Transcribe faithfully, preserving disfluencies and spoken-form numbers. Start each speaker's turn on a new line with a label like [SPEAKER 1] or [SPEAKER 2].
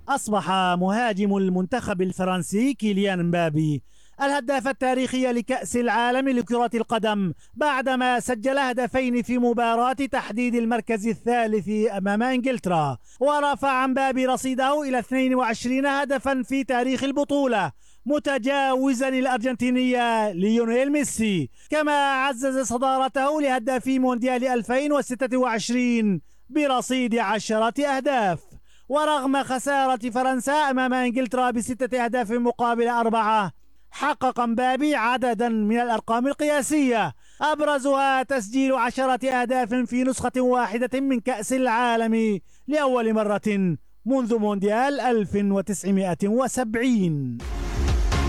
[SPEAKER 1] أصبح مهاجم المنتخب الفرنسي كيليان مبابي الهداف التاريخي لكأس العالم لكرة القدم بعدما سجل هدفين في مباراة تحديد المركز الثالث أمام إنجلترا، ورفع مبابي رصيده إلى اثنين وعشرين هدفا في تاريخ البطولة متجاوزا الأرجنتيني ليونيل ميسي، كما عزز صدارته لهدافي مونديال ألفين وستة وعشرين برصيد عشرة أهداف. ورغم خسارة فرنسا أمام إنجلترا بستة أهداف مقابل أربعة، حقق مبابي عددا من الأرقام القياسية، أبرزها تسجيل عشرة أهداف في نسخة واحدة من كأس العالم لأول مرة منذ مونديال ألف وتسعمائة وسبعين.